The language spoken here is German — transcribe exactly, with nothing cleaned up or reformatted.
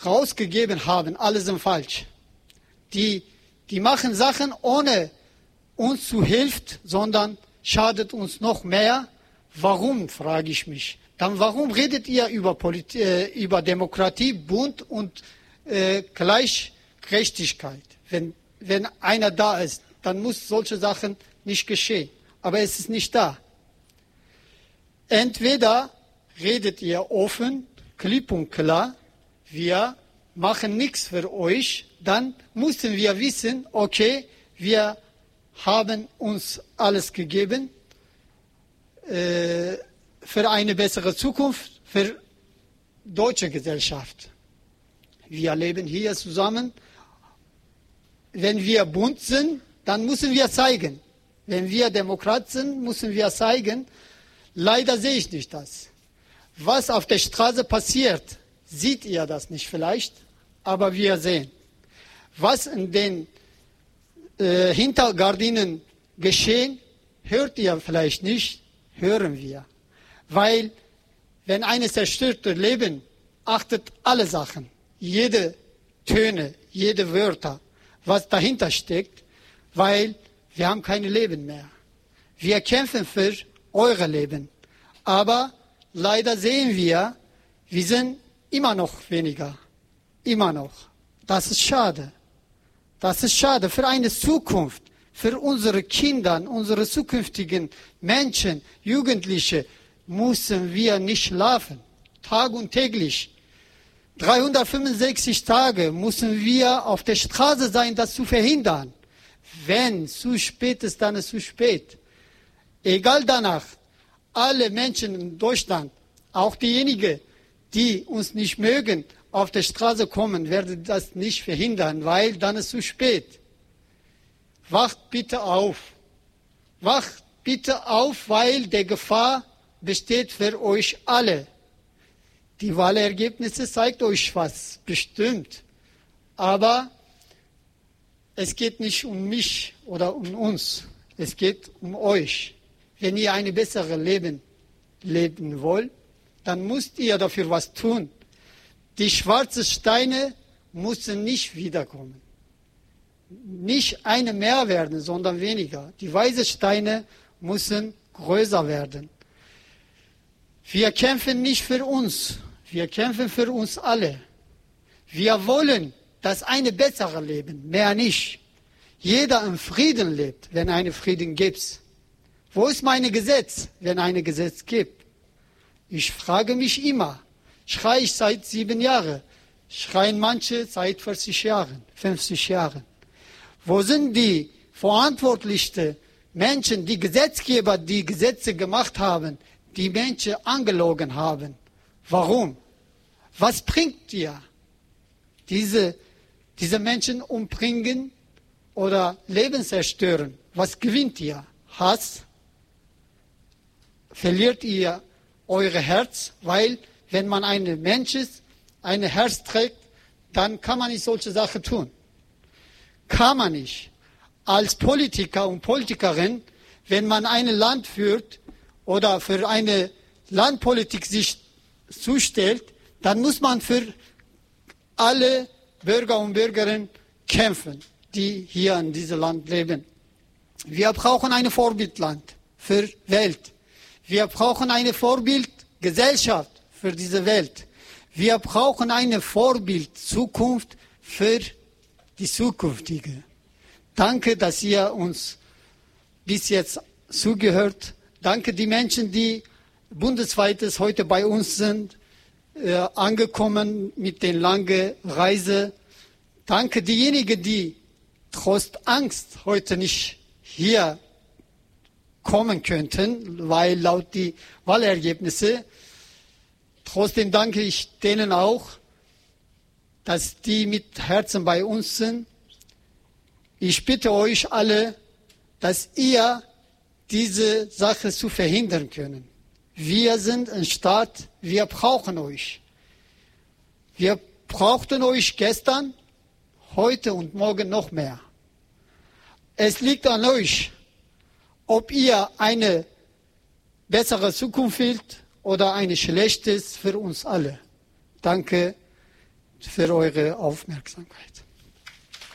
rausgegeben haben, alle sind falsch. Die, die machen Sachen ohne uns zu helfen, sondern schadet uns noch mehr. Warum, frage ich mich. Dann warum redet ihr über, Polit äh, über Demokratie, Bund und äh, Gleichgerechtigkeit? Wenn, wenn einer da ist, dann muss solche Sachen nicht geschehen. Aber es ist nicht da. Entweder redet ihr offen, klipp und klar, wir machen nichts für euch, dann müssen wir wissen, okay, wir haben uns alles gegeben äh, für eine bessere Zukunft, für deutsche Gesellschaft. Wir leben hier zusammen. Wenn wir bunt sind, dann müssen wir zeigen. Wenn wir Demokrat sind, müssen wir zeigen. Leider sehe ich nicht das. Was auf der Straße passiert, seht ihr das nicht vielleicht, aber wir sehen. Was in den äh, Hintergardinen geschehen, hört ihr vielleicht nicht, hören wir. Weil, wenn eine zerstörte Leben, achtet alle Sachen, jede Töne, jede Wörter, was dahinter steckt, weil wir haben keine Leben mehr. Wir kämpfen für eure Leben. Aber leider sehen wir, wir sind immer noch weniger. Immer noch. Das ist schade. Das ist schade für eine Zukunft, für unsere Kinder, unsere zukünftigen Menschen, Jugendliche, müssen wir nicht schlafen. Tag und täglich. dreihundertfünfundsechzig Tage müssen wir auf der Straße sein, das zu verhindern. Wenn zu spät ist, dann ist es zu spät. Egal danach, alle Menschen in Deutschland, auch diejenigen, die uns nicht mögen, auf der Straße kommen, werden das nicht verhindern, weil dann ist es zu spät. Wacht bitte auf. Wacht bitte auf, weil die Gefahr besteht für euch alle. Die Wahlergebnisse zeigt euch was, bestimmt. Aber es geht nicht um mich oder um uns. Es geht um euch. Wenn ihr ein besseres Leben leben wollt, dann müsst ihr dafür was tun. Die schwarzen Steine müssen nicht wiederkommen. Nicht eine mehr werden, sondern weniger. Die weißen Steine müssen größer werden. Wir kämpfen nicht für uns. Wir kämpfen für uns alle. Wir wollen das eine bessere Leben, mehr nicht. Jeder im Frieden lebt, wenn es Frieden gibt. Wo ist mein Gesetz, wenn ein Gesetz gibt? Ich frage mich immer. Schreie ich seit sieben Jahren. Schreien manche seit vierzig Jahren, fünfzig Jahren. Wo sind die verantwortlichen Menschen, die Gesetzgeber, die Gesetze gemacht haben, die Menschen angelogen haben? Warum? Was bringt dir diese, diese Menschen umbringen oder Leben zerstören? Was gewinnt ihr? Hass? Verliert ihr euer Herz? Weil, wenn man ein Mensch ist, ein Herz trägt, dann kann man nicht solche Sachen tun. Kann man nicht. Als Politiker und Politikerin, wenn man ein Land führt oder für eine Landpolitik sich zustellt, dann muss man für alle Bürger und Bürgerinnen kämpfen, die hier in diesem Land leben. Wir brauchen ein Vorbildland für die Welt. Wir brauchen eine Vorbildgesellschaft für diese Welt. Wir brauchen eine Vorbildzukunft für die zukünftige. Danke, dass ihr uns bis jetzt zugehört. Danke die Menschen, die bundesweit heute bei uns sind, äh, angekommen mit den langen Reise. Danke diejenigen, die trotz Angst heute nicht hier kommen könnten, weil laut die Wahlergebnisse. Trotzdem danke ich denen auch, dass die mit Herzen bei uns sind. Ich bitte euch alle, dass ihr diese Sache zu verhindern können. Wir sind ein Staat, wir brauchen euch. Wir brauchten euch gestern, heute und morgen noch mehr. Es liegt an euch, ob ihr eine bessere Zukunft wollt oder eine schlechte für uns alle. Danke, für eure Aufmerksamkeit.